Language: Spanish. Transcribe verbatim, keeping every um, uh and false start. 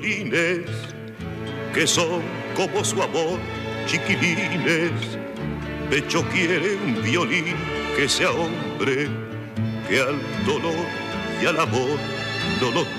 Chiquilines, que son como su amor, chiquilines. Pecho quiere un violín que sea hombre, que al dolor y al amor no los